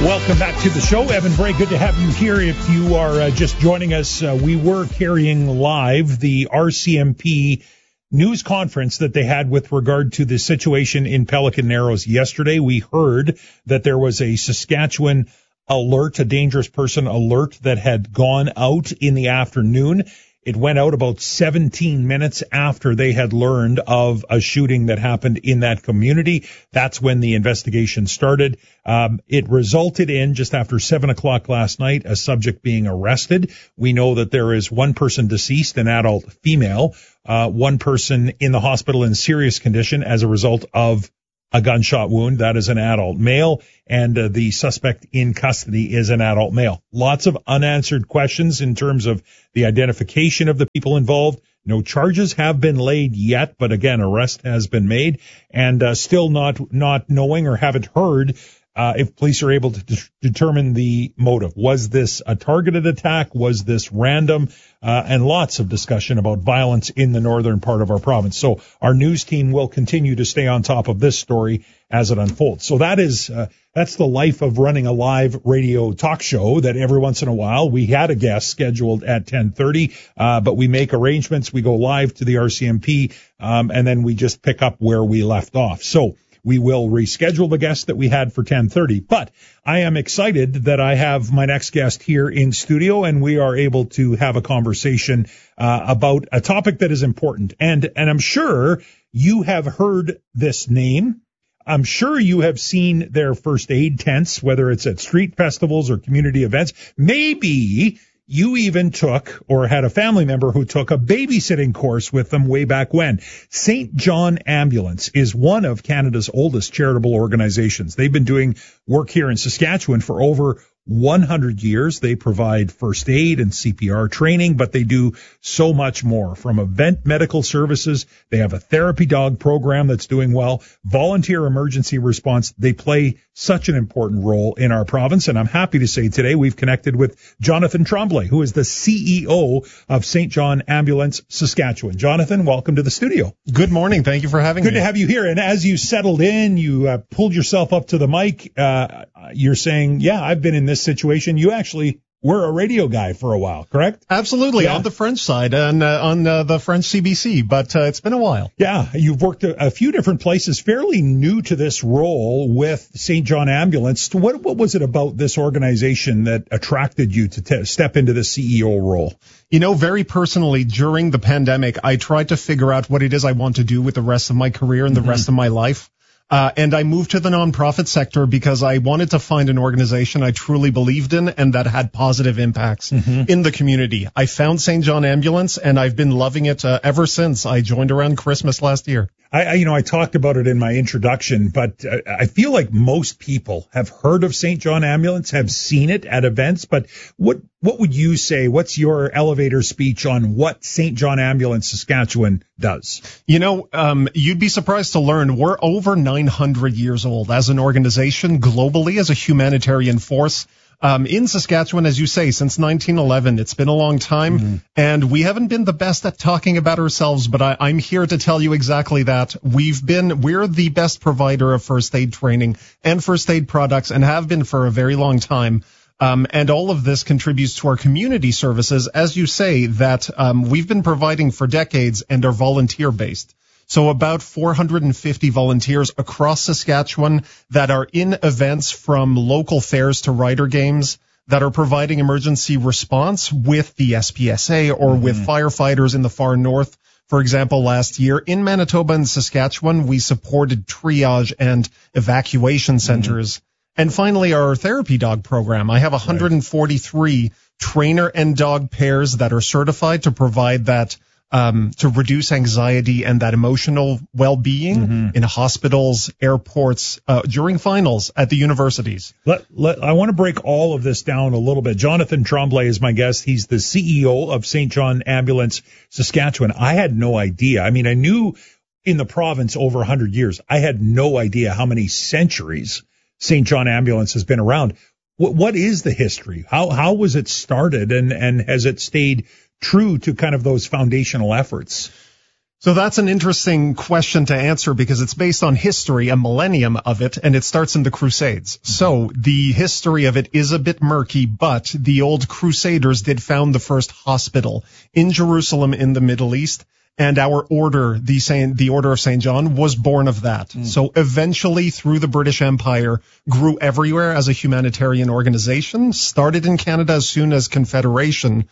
Welcome back to the show. Evan Bray, good to have you here. If you are just joining us, we were carrying live the RCMP news conference that they had with regard to the situation in Pelican Narrows yesterday. We heard that there was a Saskatchewan alert, a dangerous person alert that had gone out in the afternoon. It went out about 17 minutes after they had learned of a shooting that happened in that community. That's when the investigation started. It resulted in, just after 7 o'clock last night, a subject being arrested. We know that there is one person deceased, an adult female, one person in the hospital in serious condition as a result of a gunshot wound. That is an adult male, and the suspect in custody is an adult male. Lots of unanswered questions in terms of the identification of the people involved. No charges have been laid yet, but again, arrest has been made, and still not knowing or haven't heard if police are able to determine the motive. Was this a targeted attack? Was this random? And lots of discussion about violence in the northern part of our province. So our news team will continue to stay on top of this story as it unfolds. So that's the life of running a live radio talk show, that every once in a while we had a guest scheduled at 10:30, but we make arrangements. We go live to the RCMP, and then we just pick up where we left off. So we will reschedule the guest that we had for 10:30, but I am excited that I have my next guest here in studio, and we are able to have a conversation about a topic that is important. And I'm sure you have heard this name. I'm sure you have seen their first aid tents, whether it's at street festivals or community events. Maybe you even took or had a family member who took a babysitting course with them way back when. St. John Ambulance is one of Canada's oldest charitable organizations. They've been doing work here in Saskatchewan for over 100 years. They provide first aid and CPR training, but they do so much more. From event medical services, they have a therapy dog program that's doing well, volunteer emergency response. They play such an important role in our province, and I'm happy to say today we've connected with Jonathan Tremblay, who is the CEO of St. John Ambulance Saskatchewan. Jonathan, welcome to the studio. Good morning. Thank you for having me. Good to have you here. And as you settled in, you pulled yourself up to the mic. You're saying, yeah, I've been in this situation. You actually were a radio guy for a while, correct? Absolutely. Yeah. On the French side and on the French CBC, but it's been a while. Yeah, you've worked a few different places, fairly new to this role with St. John Ambulance. What was it about this organization that attracted you to step into the CEO role? You know, very personally, during the pandemic, I tried to figure out what it is I want to do with the rest of my career and the rest of my life. And I moved to the nonprofit sector because I wanted to find an organization I truly believed in and that had positive impacts in the community. I found St. John Ambulance, and I've been loving it ever since. I joined around Christmas last year. I talked about it in my introduction, but I feel like most people have heard of St. John Ambulance, have seen it at events. But what would you say? What's your elevator speech on what St. John Ambulance Saskatchewan does? You know, you'd be surprised to learn we're over 900 years old as an organization, globally, as a humanitarian force. In Saskatchewan, as you say, since 1911. It's been a long time, and we haven't been the best at talking about ourselves, but I'm here to tell you exactly that. We're the best provider of first aid training and first aid products, and have been for a very long time. And all of this contributes to our community services, as you say, that we've been providing for decades and are volunteer-based. So about 450 volunteers across Saskatchewan that are in events from local fairs to rider games that are providing emergency response with the SPSA or with firefighters in the far north. For example, last year in Manitoba and Saskatchewan, we supported triage and evacuation centers. And finally, our therapy dog program. I have 143 trainer and dog pairs that are certified to provide that to reduce anxiety and that emotional well-being in hospitals, airports, during finals at the universities. I want to break all of this down a little bit. Jonathan Tremblay is my guest. He's the CEO of St. John Ambulance Saskatchewan. I had no idea. I mean, I knew in the province over 100 years. I had no idea how many centuries St. John Ambulance has been around. What is the history? How was it started, and has it stayed true to kind of those foundational efforts? So that's an interesting question to answer because it's based on history, a millennium of it, and it starts in the Crusades. So the history of it is a bit murky, but the old Crusaders did found the first hospital in Jerusalem in the Middle East, and our order, the Order of St. John, was born of that. So eventually, through the British Empire, grew everywhere as a humanitarian organization, started in Canada as soon as Confederation.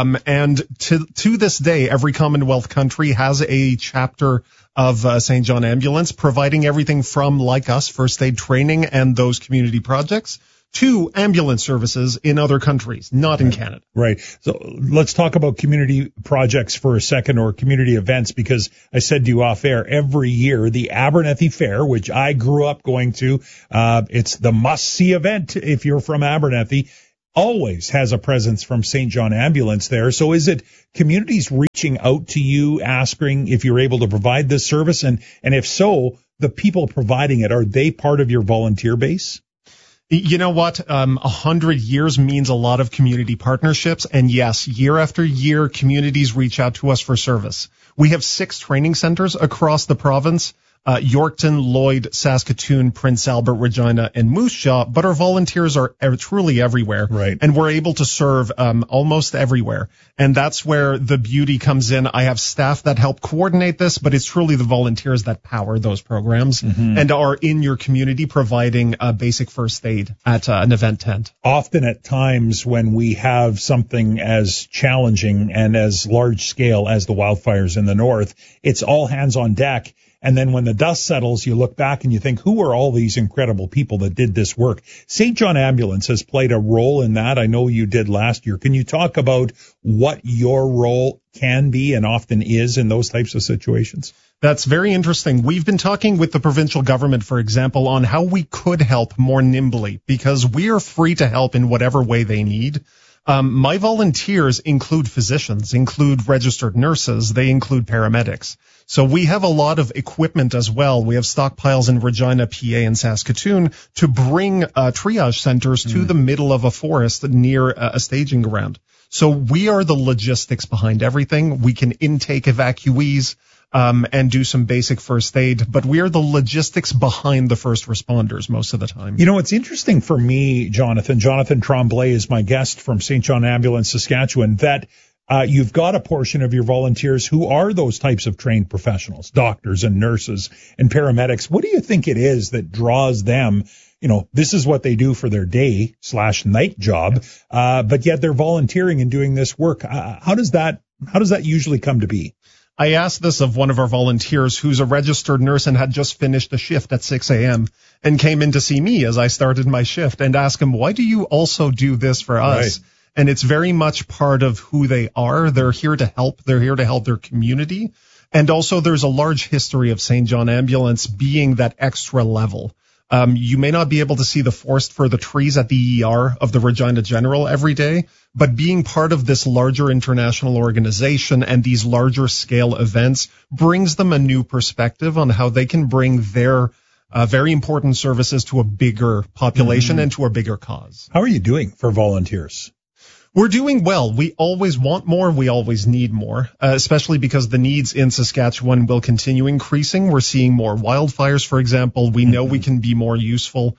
And to this day, every Commonwealth country has a chapter of St. John Ambulance, providing everything from, like us, first aid training and those community projects, to ambulance services in other countries, not in Canada. Right. So let's talk about community projects for a second, or community events, because I said to you off air, every year, the Abernethy Fair, which I grew up going to, it's the must-see event if you're from Abernethy, always has a presence from St. John Ambulance there. So is it communities reaching out to you, asking if you're able to provide this service? And if so, the people providing it, are they part of your volunteer base? You know what? 100 years means a lot of community partnerships. And yes, year after year, communities reach out to us for service. We have 6 training centers across the province. Yorkton, Lloyd, Saskatoon, Prince Albert, Regina, and Moose Jaw, but our volunteers are truly everywhere. Right. And we're able to serve almost everywhere. And that's where the beauty comes in. I have staff that help coordinate this, but it's truly the volunteers that power those programs and are in your community providing basic first aid at an event tent. Often at times when we have something as challenging and as large scale as the wildfires in the north, it's all hands on deck. And then when the dust settles, you look back and you think, who are all these incredible people that did this work? St. John Ambulance has played a role in that. I know you did last year. Can you talk about what your role can be and often is in those types of situations? That's very interesting. We've been talking with the provincial government, for example, on how we could help more nimbly, because we are free to help in whatever way they need. My volunteers include physicians, include registered nurses, they include paramedics. So we have a lot of equipment as well. We have stockpiles in Regina, PA, and Saskatoon to bring triage centers to the middle of a forest near a staging ground. So we are the logistics behind everything. We can intake evacuees and do some basic first aid, but we are the logistics behind the first responders most of the time. You know, it's interesting for me, Jonathan Tremblay is my guest from St. John Ambulance, Saskatchewan, that you've got a portion of your volunteers who are those types of trained professionals, doctors and nurses and paramedics. What do you think it is that draws them? You know, this is what they do for their day/night job, but yet they're volunteering and doing this work. How does that usually come to be? I asked this of one of our volunteers who's a registered nurse and had just finished a shift at 6 a.m. and came in to see me as I started my shift, and asked him, why do you also do this for us? Right. And it's very much part of who they are. They're here to help. They're here to help their community. And also there's a large history of St. John Ambulance being that extra level. You may not be able to see the forest for the trees at the ER of the Regina General every day, but being part of this larger international organization and these larger scale events brings them a new perspective on how they can bring their very important services to a bigger population and to a bigger cause. How are you doing for volunteers? We're doing well. We always want more. We always need more, especially because the needs in Saskatchewan will continue increasing. We're seeing more wildfires, for example. We know we can be more useful.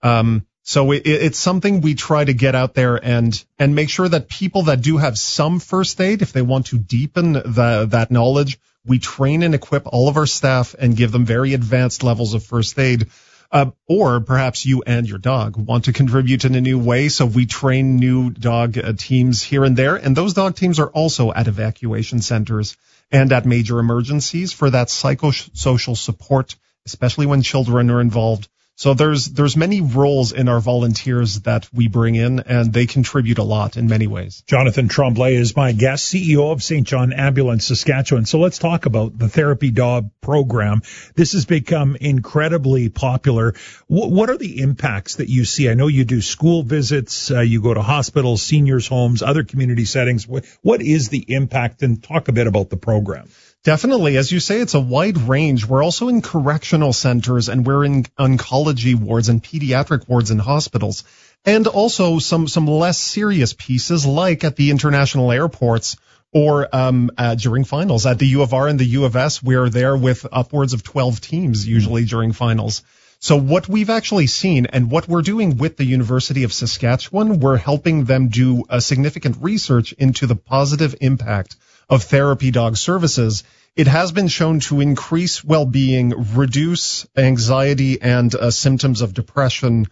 So it's something we try to get out there and make sure that people that do have some first aid, if they want to deepen that knowledge, we train and equip all of our staff and give them very advanced levels of first aid. Or perhaps you and your dog want to contribute in a new way. So we train new dog teams here and there. And those dog teams are also at evacuation centers and at major emergencies for that psychosocial support, especially when children are involved. So there's many roles in our volunteers that we bring in, and they contribute a lot in many ways. Jonathan Tremblay is my guest, CEO of St. John Ambulance, Saskatchewan. So let's talk about the Therapy Dog program. This has become incredibly popular. What are the impacts that you see? I know you do school visits, you go to hospitals, seniors' homes, other community settings. What is the impact? And talk a bit about the program. Definitely. As you say, it's a wide range. We're also in correctional centers, and we're in oncology wards and pediatric wards in hospitals, and also some less serious pieces like at the international airports or during finals. At the U of R and the U of S, we're there with upwards of 12 teams usually during finals. So what we've actually seen and what we're doing with the University of Saskatchewan, we're helping them do a significant research into the positive impact of therapy dog services. It has been shown to increase well-being, reduce anxiety and symptoms of depression,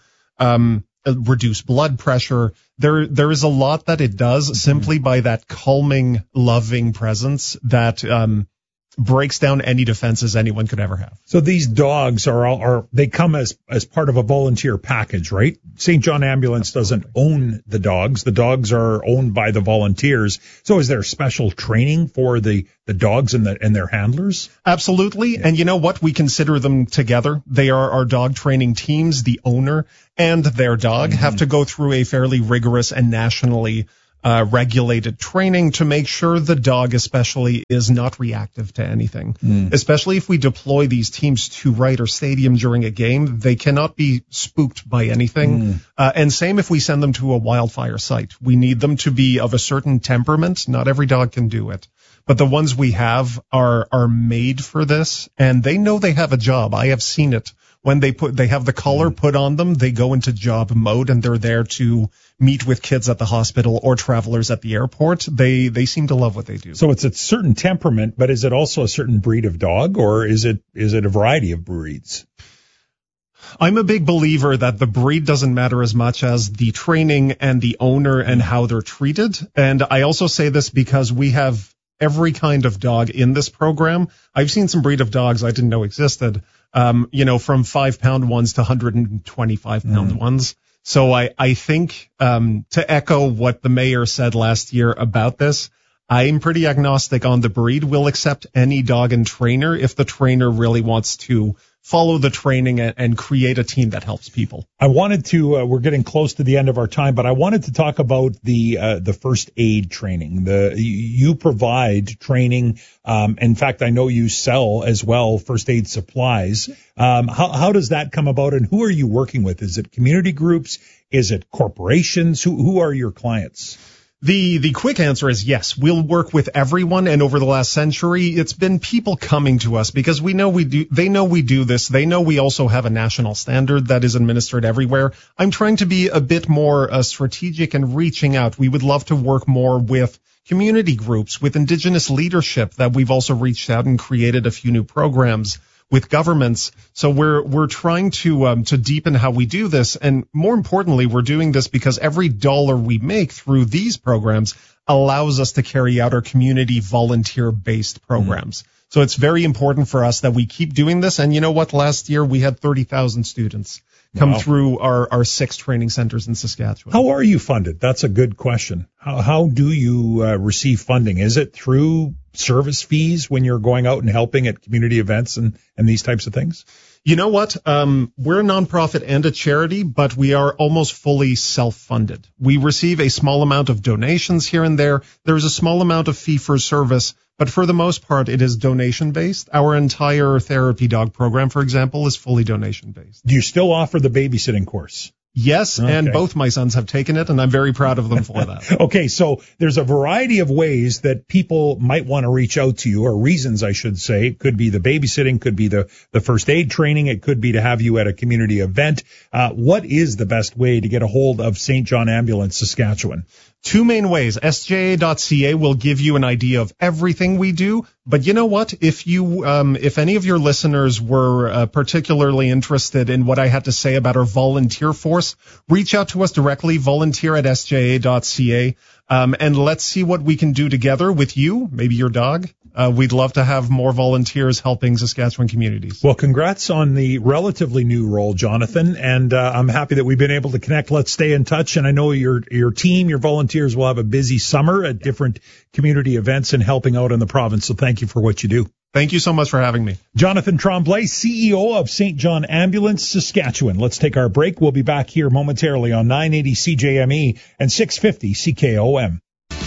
reduce blood pressure. There is a lot that it does simply by that calming, loving presence that breaks down any defenses anyone could ever have. So these dogs they come as part of a volunteer package, right? St. John Ambulance doesn't own the dogs. The dogs are owned by the volunteers. So is there special training for the dogs and their handlers? Absolutely. And you know what? We consider them together. They are our dog training teams. The owner and their dog have to go through a fairly rigorous and nationally regulated training to make sure the dog especially is not reactive to anything. Especially if we deploy these teams to Ryder Stadium during a game, they cannot be spooked by anything. And same if we send them to a wildfire site. We need them to be of a certain temperament. Not every dog can do it. But the ones we have are made for this, and they know they have a job. I have seen it. When they have the collar put on them, they go into job mode and they're there to meet with kids at the hospital or travelers at the airport. They seem to love what they do. So it's a certain temperament, but is it also a certain breed of dog, or is it a variety of breeds? I'm a big believer that the breed doesn't matter as much as the training and the owner and how they're treated. And I also say this because we have every kind of dog in this program. I've seen some breed of dogs I didn't know existed. From 5-pound ones to 125-pound ones. So I think, to echo what the mayor said last year about this, I'm pretty agnostic on the breed. We'll accept any dog and trainer if the trainer really wants to follow the training and create a team that helps people. I wanted to, we're getting close to the end of our time, but I wanted to talk about the first aid training. You provide training. In fact, I know you sell as well first aid supplies. How does that come about, and who are you working with? Is it community groups? Is it corporations? Who are your clients? The quick answer is yes. We'll work with everyone, and over the last century, it's been people coming to us because we know we do. They know we do this. They know we also have a national standard that is administered everywhere. I'm trying to be a bit more strategic and reaching out. We would love to work more with community groups, with Indigenous leadership that we've also reached out and created a few new programs with governments. So we're trying to deepen how we do this. And more importantly, we're doing this because every dollar we make through these programs allows us to carry out our community volunteer-based programs. So it's very important for us that we keep doing this. And you know what? Last year we had 30,000 students come through our 6 training centers in Saskatchewan. How are you funded? That's a good question. How do you receive funding? Is it through service fees when you're going out and helping at community events and these types of things? You know what? We're a nonprofit and a charity, but we are almost fully self-funded. We receive a small amount of donations here and there. There's a small amount of fee for service, but for the most part, it is donation-based. Our entire therapy dog program, for example, is fully donation-based. Do you still offer the babysitting course? Yes, okay. And both my sons have taken it, and I'm very proud of them for that. Okay, so there's a variety of ways that people might want to reach out to you, or reasons, I should say. It could be the babysitting, could be the first aid training, it could be to have you at a community event. What is the best way to get a hold of St. John Ambulance Saskatchewan? 2 main ways. SJA.ca will give you an idea of everything we do. But you know what? If any of your listeners were particularly interested in what I had to say about our volunteer force, reach out to us directly, volunteer@sja.ca, and let's see what we can do together with you, maybe your dog. We'd love to have more volunteers helping Saskatchewan communities. Well, congrats on the relatively new role, Jonathan, and I'm happy that we've been able to connect. Let's stay in touch, and I know your team, your volunteers will have a busy summer at different community events and helping out in the province, so thank you for what you do. Thank you so much for having me. Jonathan Tremblay, CEO of St. John Ambulance, Saskatchewan. Let's take our break. We'll be back here momentarily on 980 CJME and 650 CKOM.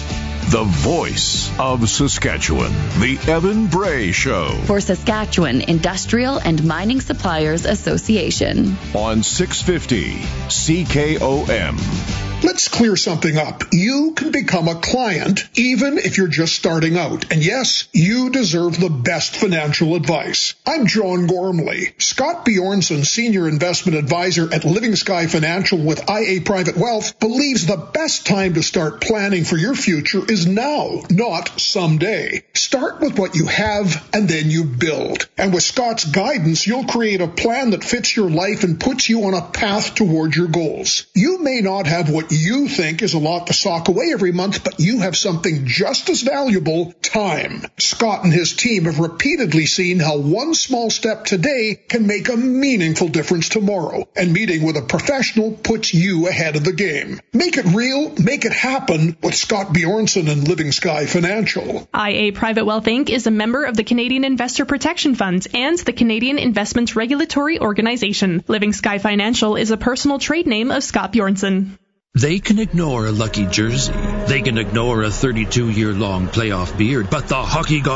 The voice of Saskatchewan, the Evan Bray Show. For Saskatchewan Industrial and Mining Suppliers Association. On 650 CKOM. Let's clear something up. You can become a client even if you're just starting out. And yes, you deserve the best financial advice. I'm John Gormley. Scott Bjornson, Senior Investment Advisor at Living Sky Financial with IA Private Wealth, believes the best time to start planning for your future is now, not someday. Start with what you have and then you build. And with Scott's guidance, you'll create a plan that fits your life and puts you on a path towards your goals. You may not have what you think is a lot to sock away every month, but you have something just as valuable, time. Scott and his team have repeatedly seen how one small step today can make a meaningful difference tomorrow, and meeting with a professional puts you ahead of the game. Make it real, make it happen with Scott Bjornson and Living Sky Financial. IA Private Wealth Inc. is a member of the Canadian Investor Protection Funds and the Canadian Investments Regulatory Organization. Living Sky Financial is a personal trade name of Scott Bjornson. They can ignore a lucky jersey. They can ignore a 32-year-long playoff beard, but the hockey god